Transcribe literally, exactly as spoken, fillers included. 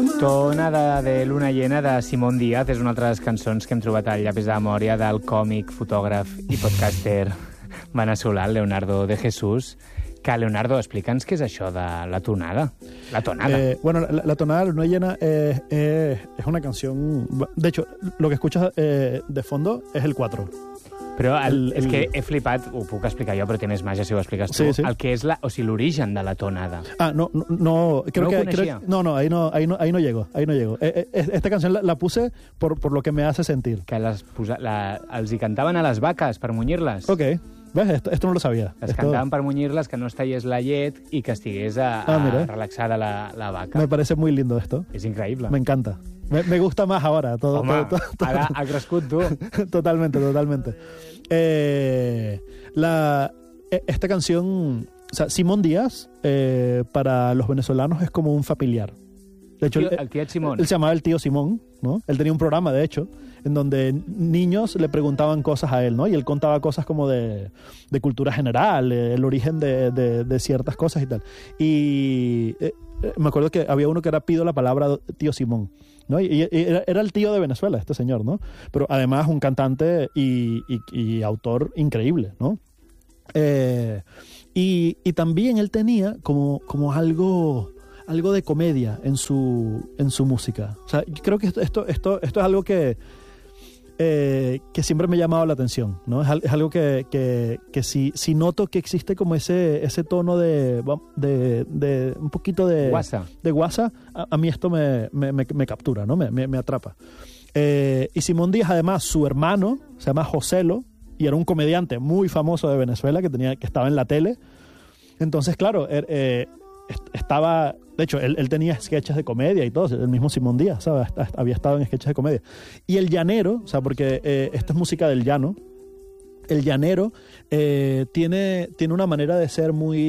Tonada de Luna Llena de Simón Díaz és una altra de les cançons que hem trobat al llapis de memòria del còmic, fotògraf i podcaster veneçolà Leonardo de Jesús. Que, Leonardo, explica'ns què és això de la tonada. La tonada. Eh, bueno, la, la tonada de Luna Llena es, es, es una canción... De hecho, lo que escuchas eh, de fondo es el cuatro. Però el, el, és que he flipat, ho puc explicar jo, però tienes màgia si ho expliques tu, sí, sí. el que és la, o sigui, l'origen de la tonada. Ah, no, no, no creo ¿No que, conocía? creo, no, no, ahí no, ahí no, ahí no llego, ahí no llego. Eh, eh, esta canción la, la puse por, por lo que me hace sentir. Que les posa, la, els hi cantaven a les vaques per munyir-les. Ok, ves, esto, esto no lo sabía. Les esto... cantaven per munyir-les, que no es tallés la llet i que estigués a, a ah, relaxada la, la vaca. Me parece muy lindo esto. És increïble. Me encanta. Me, me gusta más ahora. Todo, Home, todo, todo, todo. ara ha crescut tu. Totalmente, totalmente. Eh, la, esta canción, o sea, Simón Díaz, eh, para los venezolanos es como un familiar. De hecho, el, tío, él, el tío Simón. Él se llamaba el tío Simón, ¿no? Él tenía un programa, de hecho, en donde niños le preguntaban cosas a él, ¿no? Y él contaba cosas como de, de cultura general, eh, el origen de, de, de ciertas cosas y tal. Y eh, me acuerdo que había uno que era pido la palabra tío Simón, ¿no? Y, y era, era el tío de Venezuela, este señor, ¿no? Pero además un cantante y, y, y autor increíble, ¿no? Eh, y, y también él tenía como, como algo... algo de comedia en su, en su música. O sea, creo que esto, esto, esto, esto es algo que, eh, que siempre me ha llamado la atención, ¿no? Es, es algo que, que, que si, si noto que existe como ese, ese tono de, de, de un poquito de guasa, de guasa a, a mí esto me, me, me, me captura, ¿no? Me, me, me atrapa. Eh, y Simón Díaz, además, su hermano se llama Joselo y era un comediante muy famoso de Venezuela que, tenía, que estaba en la tele. Entonces, claro, er, eh, estaba, de hecho, él, él tenía sketches de comedia y todo, el mismo Simón Díaz, ¿sabes? Había estado en sketches de comedia. Y el llanero, o sea, porque eh, esto es música del llano, el llanero eh, tiene, tiene una manera de ser muy